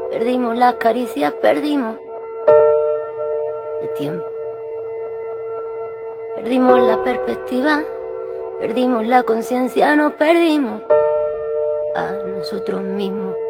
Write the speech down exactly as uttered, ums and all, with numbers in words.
Perdimos las caricias, perdimos el tiempo. Perdimos la perspectiva, perdimos la conciencia, nos perdimos a nosotros mismos.